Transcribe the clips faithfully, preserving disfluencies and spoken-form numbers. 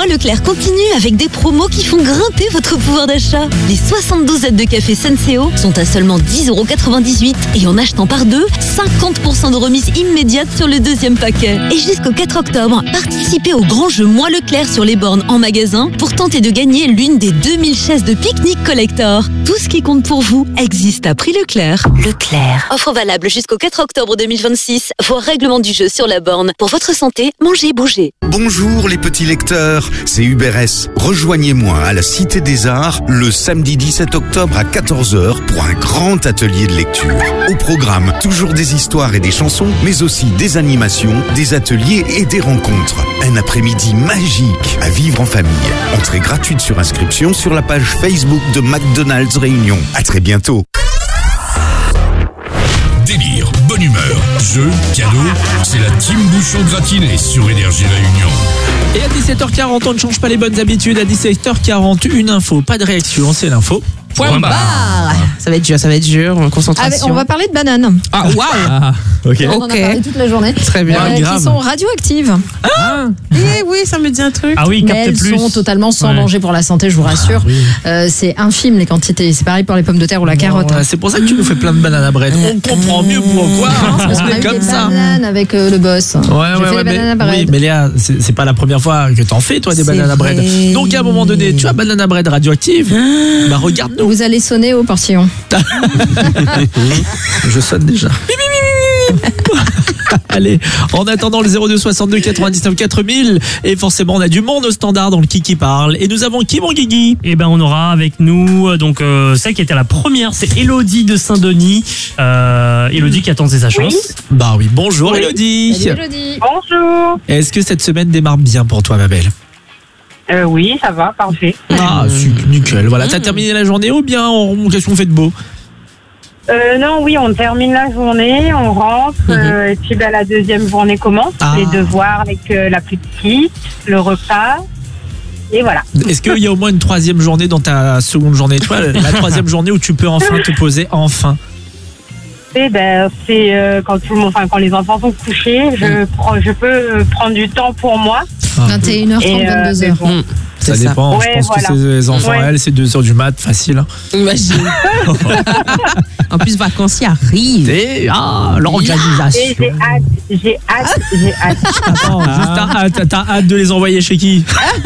mois Leclerc continue avec des promos qui font grimper votre pouvoir d'achat. Les soixante-douze aides de café Senseo sont à seulement dix euros quatre-vingt-dix-huit et en achetant par deux, cinquante pour cent de remise immédiate sur le deuxième paquet. Et jusqu'au quatre octobre, participez au grand jeu Mois Leclerc sur les bornes en magasin pour tenter de gagner l'une des deux mille chaises de pique-nique collector. Tout ce qui compte pour vous existe à prix Leclerc. Leclerc. Offre valable jusqu'au quatre octobre deux mille vingt-six. Voir règlement du jeu sur la borne. Pour votre santé, mangez, bougez. Bonjour les petits lecteurs, c'est Hubert S. Rejoignez-moi à la Cité des Arts le samedi dix-sept octobre à quatorze heures pour un grand atelier de lecture. Au programme, toujours des histoires et des chansons, mais aussi des animations, des ateliers et des rencontres. Un après-midi magique à vivre en famille. Entrée gratuite sur inscription sur la page Facebook de McDonald's Réunion. À très bientôt. Délire, bonne humeur, jeux, cadeaux, c'est la team Bouchon gratinée sur Énergie Réunion. Et à dix-sept heures quarante, on ne change pas les bonnes habitudes. À dix-sept heures quarante, une info, pas de réaction, c'est l'info. Point barre. Ça va être dur, ça va être dur. Concentration. Avec, on va parler de bananes. Ah, waouh. Ah, ok. On en a parlé toute la journée. Très bien. Euh, grave. qui sont radioactives. Ah, eh oui, ça me dit un truc. Ah oui, Mais capte elles plus. sont totalement sans Ouais. danger pour la santé, je vous rassure. Ah, oui. Euh, c'est infime les quantités. C'est pareil pour les pommes de terre ou la carotte. Ouais, c'est pour ça que tu nous fais plein de bananes à bread. On comprend mieux pourquoi. Parce qu'on On a est eu comme des ça. bananes avec euh, le boss. Ouais, J'ai ouais, fait ouais, des bananes à mais, bread. oui, mais Léa, c'est, c'est pas la première fois que t'en fais, toi, des C'est bananes à bread. vrai. Donc, à un moment donné, tu as banane à bread radioactive. Bah, regarde-nous. Vous allez sonner au portillon. Je sonne déjà. Allez, en attendant le zéro deux soixante-deux quatre-vingt-dix-neuf quatre mille, et forcément on a du monde au standard dans le Kiki parle, et nous avons qui, mon Guigui? Et ben on aura avec nous euh, donc euh, celle qui était la première, c'est Elodie de Saint-Denis. Euh, Elodie qui a tenté sa chance. Bah oui, bonjour Oui. Elodie. Salut, Elodie. Bonjour. Est-ce que cette semaine démarre bien pour toi, ma belle? Euh, oui, ça va, parfait. Ah, c'est nickel. Voilà, t'as terminé la journée ou bien on, qu'est-ce qu'on fait de beau? Euh, non, oui, on termine la journée, on rentre, euh, et puis ben, la deuxième journée commence. Ah. Les devoirs avec euh, la plus petite, le repas, et voilà. Est-ce qu'il y a au moins une troisième journée dans ta seconde journée, toi, la troisième journée où tu peux enfin te poser, enfin? Et ben, c'est euh, quand tout le monde, enfin, quand les enfants sont couchés, je prends, je peux euh, prendre du temps pour moi. vingt et une heures trente, Et, euh, vingt-deux mais heures. bon. Ça C'est ça. dépend, Ouais, je pense voilà. que c'est les enfants, Ouais. elle, c'est deux heures du mat, facile. Hein. Imagine. En plus, vacances y arrivent. Et, ah, Et l'organisation. j'ai hâte, j'ai hâte, j'ai hâte. Attends, juste, t'as hâte, t'as hâte de les envoyer chez qui?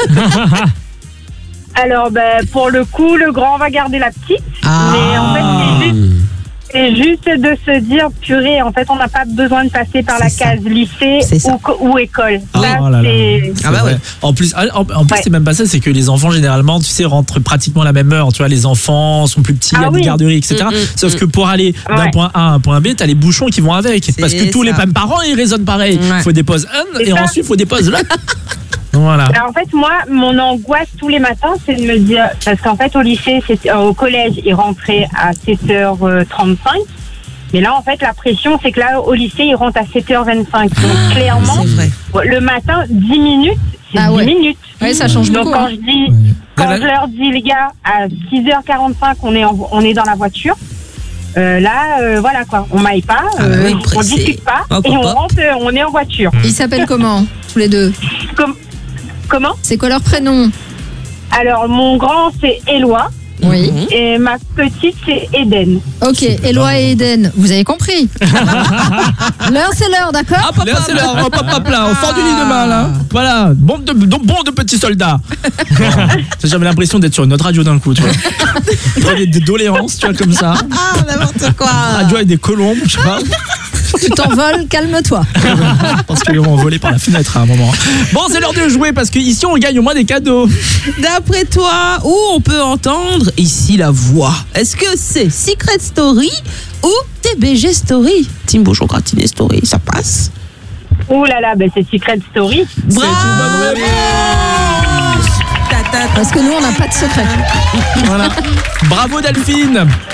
Alors, ben, pour le coup, le grand va garder la petite. Ah. Mais en fait, c'est juste, c'est juste de se dire, purée, en fait, on n'a pas besoin de passer par la C'est ça. case lycée C'est ça. ou, co- ou école. Ah, Ça, oh là là. c'est... C'est Ah bah vrai. ouais. En plus, en, en plus Ouais. c'est même pas ça, c'est que les enfants généralement, tu sais, rentrent pratiquement à la même heure. Tu vois, les enfants sont plus petits, il y Ah a des oui. garderies, et cetera. Mm, mm, Sauf mm. que pour aller d'un Ouais. point A à un point B, t'as les bouchons qui vont avec. Parce que tous ça. les mêmes parents, ils raisonnent pareil. Il Ouais. faut des pauses un C'est et ça. ensuite il faut des pauses là. Voilà. Alors, en fait, moi, mon angoisse tous les matins, c'est de me dire, parce qu'en fait, au lycée, c'est, euh, au collège, ils rentraient à sept heures trente-cinq. Mais là, en fait, la pression, c'est que là, au lycée, ils rentrent à sept heures vingt-cinq. Donc, clairement, C'est vrai. le matin, dix minutes, c'est Ah ouais. dix minutes. Ouais, ça change Donc, beaucoup. quand hein. je dis, quand je leur dis, les gars, à six heures quarante-cinq, on est, en- on est dans la voiture. Euh, là, euh, voilà quoi, on maille pas, Ah euh, oui, on pressé. discute pas, Hop, et on hop, hop. rentre, euh, on est en voiture. Ils s'appellent comment, tous les deux? Com- Comment? C'est quoi leur prénom? Alors, mon grand, c'est Éloi, Oui. Mhm. et ma petite, c'est Eden. Ok, Éloi et Eden, vous avez compris? L'heure, c'est l'heure, d'accord? Hop, là, c'est là, hop, hop, hop, là, au fort du lit de main, là. Voilà, bon de, de, bon de petits soldats. J'avais l'impression d'être sur une autre radio d'un coup, tu vois. Des, des doléances, tu vois, comme ça. Ah, n'importe quoi. Radio avec des colombes, je sais pas. Tu t'envoles, calme-toi. Parce qu'ils vont voler par la fenêtre à un moment. Bon, c'est l'heure de jouer parce qu'ici, on gagne au moins des cadeaux. D'après toi, où on peut entendre ici la voix? Est-ce que c'est Secret Story ou T B G Story? Team Bouchon gratiné Story, ça passe? Ouh là là, ben c'est Secret Story. Bravo. C'est une bonne réponse. Ta, ta, ta. Parce que nous, on n'a pas de secret. Voilà. Bravo Delphine.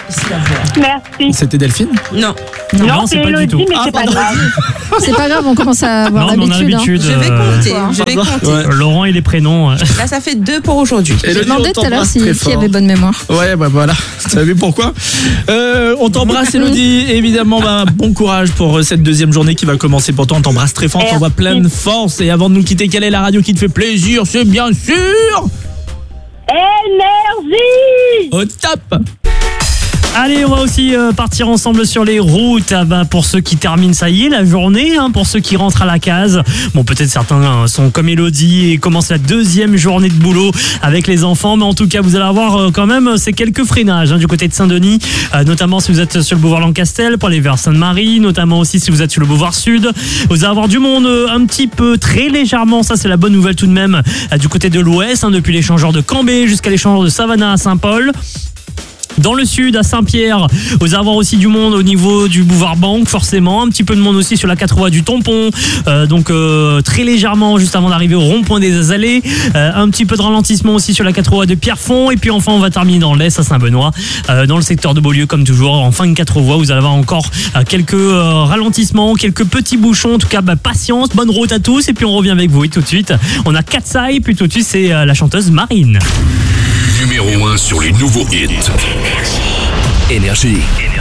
Merci. C'était Delphine? Non. Non, Non, c'est c'est pas du Elodie, tout. mais Ah, c'est pas pardon. grave. C'est pas grave, on commence à avoir Non, mais on a l'habitude. hein. l'habitude. Je vais euh, compter. Je vais compter. Ouais. Laurent et les prénoms. euh. Là, ça fait deux pour aujourd'hui. J'ai Elodie, demandé on tout à l'heure t'embrasse si, très qui fort. avait bonne mémoire. Ouais, bah voilà, vous savez pourquoi. Euh, on t'embrasse, Elodie. Évidemment, bah, bon courage pour euh, cette deuxième journée qui va commencer. Pourtant, on t'embrasse très fort, on t'envoie plein de force. Et avant de nous quitter, quelle est la radio qui te fait plaisir? C'est bien sûr Énergie! au top. Allez, on va aussi euh, partir ensemble sur les routes. Ah bah, pour ceux qui terminent, ça y est, la journée. Hein, pour ceux qui rentrent à la case. Bon, peut-être certains hein, sont comme Elodie et commencent la deuxième journée de boulot avec les enfants. Mais en tout cas, vous allez avoir euh, quand même ces quelques freinages hein, du côté de Saint-Denis. Euh, notamment si vous êtes sur le boulevard Lancastel pour aller vers Sainte-Marie. Notamment aussi si vous êtes sur le boulevard Sud. Vous allez avoir du monde euh, un petit peu, très légèrement. Ça, c'est la bonne nouvelle tout de même. Euh, du côté de l'Ouest, hein, depuis l'échangeur de Cambé jusqu'à l'échangeur de Savannah à Saint-Paul. Dans le sud, à Saint-Pierre, vous allez avoir aussi du monde au niveau du boulevard Banque, forcément. Un petit peu de monde aussi sur la quatre voies du Tampon. Euh, donc, euh, très légèrement, juste avant d'arriver au rond-point des Azalées. Euh, un petit peu de ralentissement aussi sur la quatre voies de Pierrefonds. Et puis, enfin, on va terminer dans l'Est, à Saint-Benoît. Euh, dans le secteur de Beaulieu, comme toujours, en fin de quatre voies, vous allez avoir encore euh, quelques euh, ralentissements, quelques petits bouchons. En tout cas, bah, patience, bonne route à tous. Et puis, on revient avec vous. Et tout de suite, on a Katsai. Puis tout de suite, c'est euh, la chanteuse Marine. Numéro un sur les nouveaux hits. Énergie.